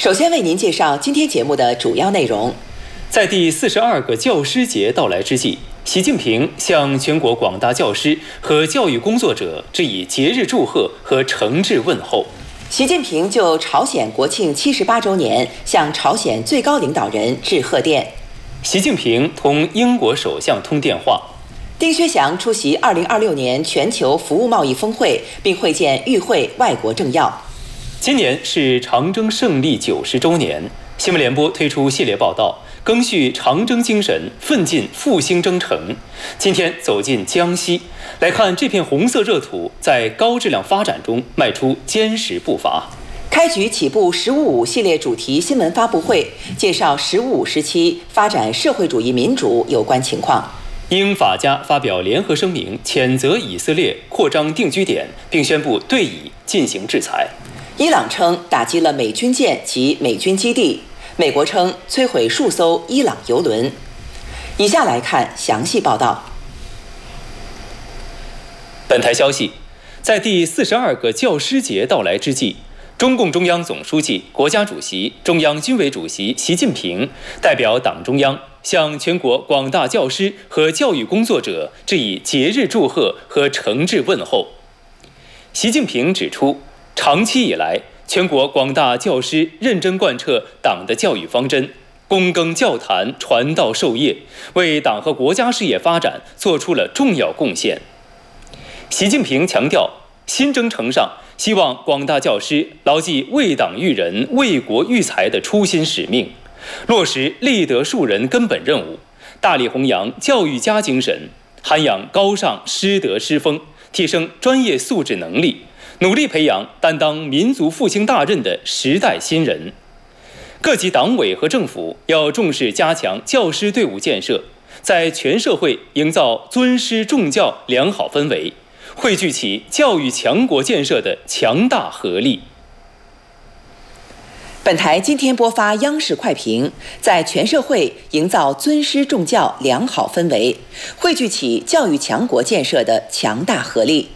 首先为您介绍今天节目的主要内容。 在第42个教师节到来之际，习近平向全国广大教师和教育工作者致以节日祝贺和诚挚问候。 习近平就朝鲜国庆78周年向朝鲜最高领导人致贺电。 习近平同英国首相通电话。 丁薛祥出席2026年全球服务贸易峰会，并会见与会外国政要。 今年是长征胜利90周年，新闻联播推出系列报道，赓续长征精神，奋进复兴征程。今天走进江西，来看这片红色热土在高质量发展中迈出坚实步伐。 开局起步“15+5”系列主题新闻发布会，介绍“15+5”时期发展社会主义民主有关情况。 英法加发表联合声明，谴责以色列扩张定居点，并宣布对以进行制裁。 伊朗称打击了美军舰及美军基地，美国称摧毁数艘伊朗油轮。以下来看详细报道。 本台消息，在第42个教师节到来之际，中共中央总书记、国家主席、中央军委主席习近平代表党中央向全国广大教师和教育工作者致以节日祝贺和诚挚问候。习近平指出，长期以来，全国广大教师认真贯彻党的教育方针，躬耕教坛，传道授业，为党和国家事业发展做出了重要贡献。习近平强调，新征程上，希望广大教师牢记为党育人、为国育才的初心使命，落实立德树人根本任务，大力弘扬教育家精神，涵养高尚师德师风，提升专业素质能力，努力培养担当民族复兴大任的时代新人。各级党委和政府要重视加强教师队伍建设，在全社会营造尊师重教良好氛围，汇聚起教育强国建设的强大合力。 本台今天播发央视快评，在全社会营造尊师重教良好氛围，汇聚起教育强国建设的强大合力。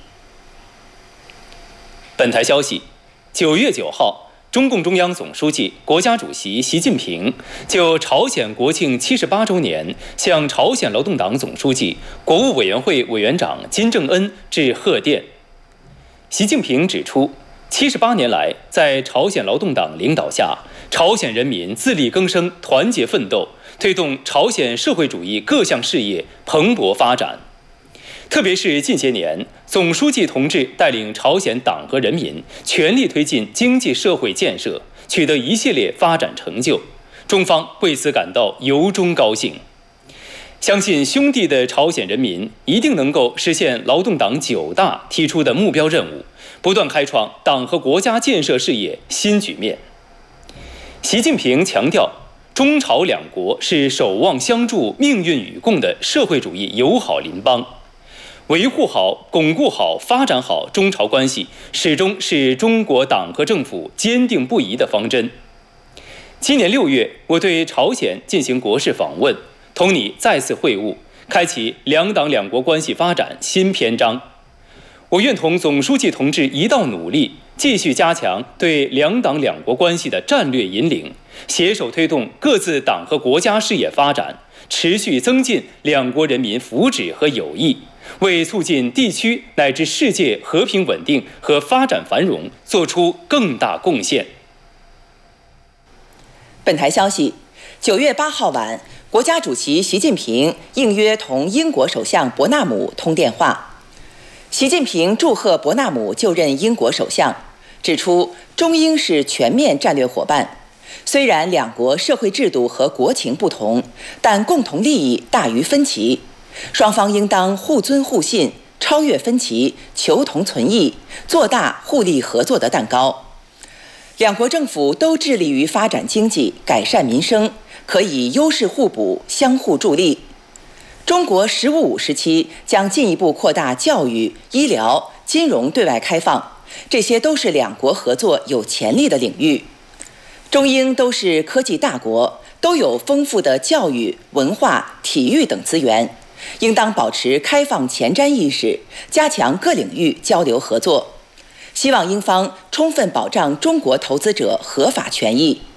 本台消息，9月9号，中共中央总书记、国家主席习近平就朝鲜国庆78周年向朝鲜劳动党总书记、国务委员会委员长金正恩致贺电。习近平指出，78年来，在朝鲜劳动党领导下，朝鲜人民自力更生、团结奋斗，推动朝鲜社会主义各项事业蓬勃发展。特别是近些年，总书记同志带领朝鲜党和人民全力推进经济社会建设，取得一系列发展成就，中方为此感到由衷高兴。相信兄弟的朝鲜人民一定能够实现劳动党9大提出的目标任务，不断开创党和国家建设事业新局面。习近平强调，中朝两国是守望相助、命运与共的社会主义友好邻邦。维护好、巩固好、发展好中朝关系，始终是中国党和政府坚定不移的方针。今年6月，我对朝鲜进行国事访问，同你再次会晤，开启两党两国关系发展新篇章。我愿同总书记同志一道努力，继续加强对两党两国关系的战略引领，携手推动各自党和国家事业发展，持续增进两国人民福祉和友谊，为促进地区乃至世界和平稳定和发展繁荣做出更大贡献。 本台消息，9月8号晚，国家主席习近平应约同英国首相伯纳姆通电话。习近平祝贺伯纳姆就任英国首相，指出中英是全面战略伙伴，虽然两国社会制度和国情不同，但共同利益大于分歧，双方应当互尊互信，超越分歧，求同存异，做大互利合作的蛋糕。两国政府都致力于发展经济、改善民生，可以优势互补，相互助力。中国“15+5”时期将进一步扩大教育、医疗、金融对外开放，这些都是两国合作有潜力的领域。中英都是科技大国，都有丰富的教育、文化、体育等资源，应当保持开放前瞻意识，加强各领域交流合作。希望英方充分保障中国投资者合法权益。